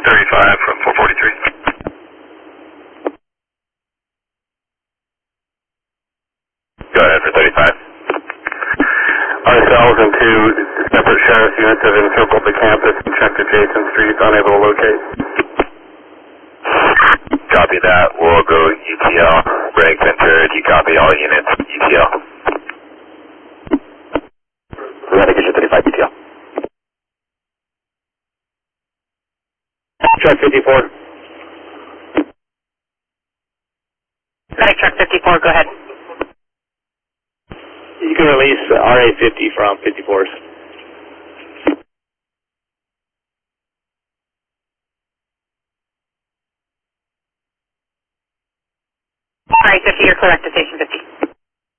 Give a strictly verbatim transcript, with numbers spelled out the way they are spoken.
thirty-five from four forty-three. Go ahead for thirty-five. Ourselves and two separate sheriff's units have encircled the campus and checked adjacent streets, unable to locate. Copy that. We'll go E T L. Break center. Do you copy all units? E T L. Renegade thirty-five E T L. Truck fifty-four. Medic truck fifty-four, go ahead. You can release R A fifty from fifty-fours.